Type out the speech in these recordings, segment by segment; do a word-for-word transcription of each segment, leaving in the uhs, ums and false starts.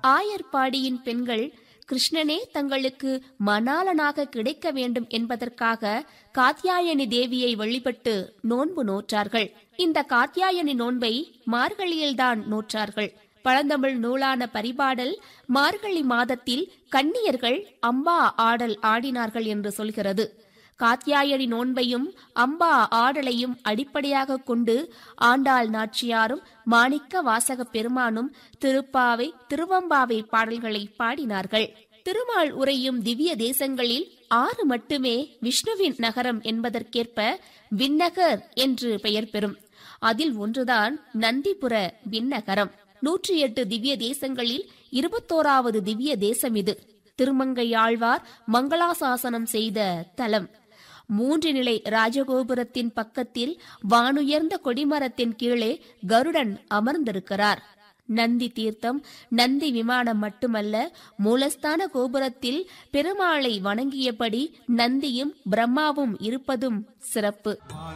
ஆயர்பாடியின் பெண்கள் கிருஷ்ணனே தங்களுக்கு மணாளனாக கிடைக்க வேண்டும் என்பதற்காக காத்யாயனி தேவியை வழிபட்டு நோன்பு நோற்றார்கள். இந்த காத்யாயனி நோன்பை மார்கழியில்தான் நோற்றார்கள். பழந்தமிழ் நூலான பரிபாடல் மார்கழி மாதத்தில் கன்னியர்கள் அம்பா ஆடல் ஆடினார்கள் என்று சொல்கிறது. காத்யாயனி நோன்பையும் அம்பா ஆடலையும் அடிப்படையாக கொண்டு ஆண்டாள் நாச்சியாரும் மாணிக்க வாசக பெருமானும் திருப்பாவை திருவம்பாவை பாடல்களை பாடினார்கள். திருமால் உரையும் திவ்ய தேசங்களில் ஆறு மட்டுமே விஷ்ணுவின் நகரம் என்பதற்கேற்ப விண்ணகர் என்று பெயர் பெறும். அதில் ஒன்றுதான் நந்திபுர விண்ணகரம். நூற்றி எட்டு திவ்ய தேசங்களில் இருபத்தோராவது திவ்ய தேசம் இது. திருமங்கையாழ்வார் மங்களாசாசனம் செய்த தலம். மூன்று நிலை ராஜகோபுரத்தின் பக்கத்தில் வானுயர்ந்த கொடிமரத்தின் கீழே கருடன் அமர்ந்திருக்கிறார். நந்தி தீர்த்தம் நந்தி விமானம் மட்டுமல்ல, மூலஸ்தான கோபுரத்தில் பெருமாளை வணங்கியபடி நந்தியும் பிரம்மாவும் இருப்பதும் சிறப்பு.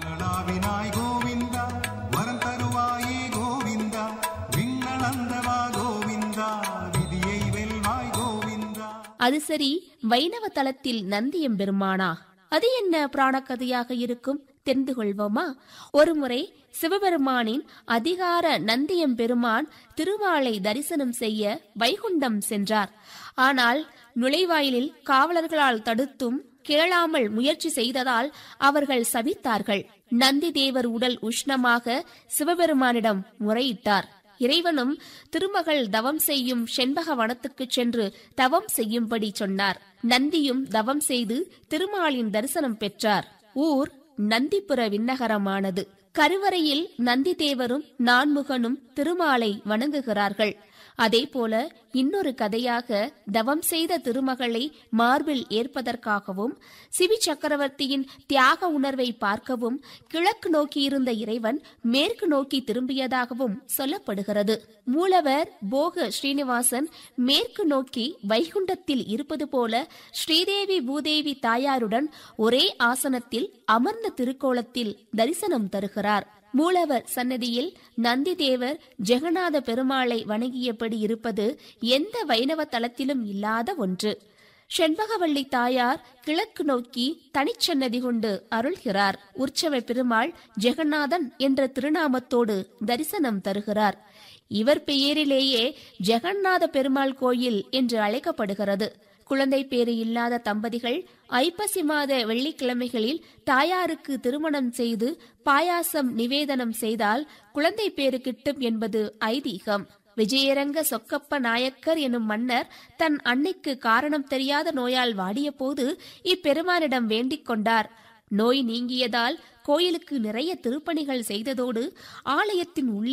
அது சரி, வைணவ தலத்தில் நந்தியம் பெருமானா? அது என்ன புராண கதையாக இருக்கும்? தெரிந்து கொள்வோமா? ஒருமுறை சிவபெருமானின் அதிகார நந்தியம் பெருமான் திருமாலை தரிசனம் செய்ய வைகுண்டம் சென்றார். ஆனால் நுழைவாயிலில் காவலர்களால் தடுத்தும் கேளாமல் முயற்சி செய்ததால் அவர்கள் சபித்தார்கள். நந்தி தேவர் உடல் உஷ்ணமாக சிவபெருமானிடம் முறையிட்டார். இறைவனும் திருமகள் தவம் செய்யும் செண்பக வனத்துக்கு சென்று தவம் செய்யும்படி சொன்னார். நந்தியும் தவம் செய்து திருமாலின் தரிசனம் பெற்றார். ஊர் நந்திபுர விண்ணகரமானது. கருவறையில் நந்தி தேவரும் நான்முகனும் திருமாலை வணங்குகிறார்கள். அதேபோல இன்னொரு கதையாக தவம் செய்த திருமகளை மார்பில் ஏற்பதற்காகவும் சிவி சக்கரவர்த்தியின் தியாக உணர்வை பார்க்கவும் கிழக்கு நோக்கி இருந்த இறைவன் மேற்கு நோக்கி திரும்பியதாகவும் சொல்லப்படுகிறது. மூலவர் போக ஸ்ரீனிவாசன் மேற்கு நோக்கி வைகுண்டத்தில் இருப்பது போல ஸ்ரீதேவி பூதேவி தாயாருடன் ஒரே ஆசனத்தில் அமர்ந்த திருக்கோலத்தில் தரிசனம் தருகிறார். மூலவர் சன்னதியில் நந்தி தேவர் ஜெகநாத பெருமாளை வணங்கியபடி இருப்பது எந்த வைணவ தலத்திலும் இல்லாத ஒன்று. செண்பகவள்ளி தாயார் கிழக்கு நோக்கி தனிச்சன்னதி கொண்டு அருள்கிறார். உற்சவ பெருமாள் ஜெகநாதன் என்ற திருநாமத்தோடு தரிசனம் தருகிறார். இவர் பெயரிலேயே ஜெகநாத பெருமாள் கோயில் என்று அழைக்கப்படுகிறது. குழந்தை பேறு இல்லாத தம்பதிகள் ஐப்பசி மாத வெள்ளிக்கிழமைகளில் தாயாருக்கு திருமணம் செய்து பாயாசம் நிவேதனம் செய்தால் குழந்தை பேறு கிட்டும் என்பது ஐதீகம். விஜயரங்க சொக்கப்ப நாயக்கர் எனும் மன்னர் தன் அன்னைக்கு காரணம் தெரியாத நோயால் வாடிய போது இப்பெருமானிடம் வேண்டிக் கொண்டார். நோய் நீங்கியதால் கோயிலுக்கு நிறைய திருப்பணிகள் செய்ததோடு ஆலயத்தின் உள்ளே